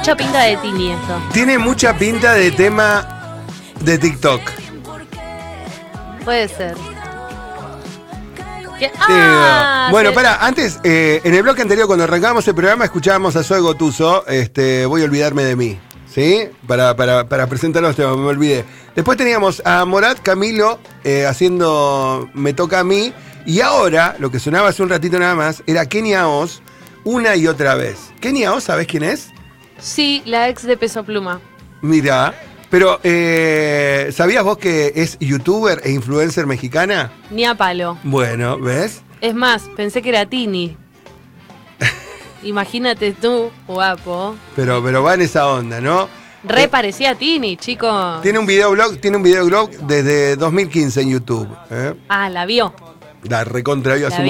mucha pinta de Tini esto. Tiene mucha pinta de tema de TikTok. Puede ser. Bueno, antes, en el bloque anterior, cuando arrancábamos el programa, escuchábamos a Zoe Gotuso, Voy a olvidarme de mí, ¿sí? Para presentar los temas, me olvidé. Después teníamos a Morat Camilo haciendo Me Toca a Mí, y ahora, lo que sonaba hace un ratito nada más, era Kenia Oz, una y otra vez. Kenia Oz, ¿sabés quién es? Sí, la ex de Peso Pluma. Mirá, pero ¿sabías vos que es youtuber e influencer mexicana? Ni a palo. Bueno, ¿ves? Es más, pensé que era Tini. Imagínate tú, guapo. Pero va en esa onda, ¿no? Re parecía a Tini, chico. Tiene un videoblog desde 2015 en YouTube. Ah, la vio. La recontra vio hace un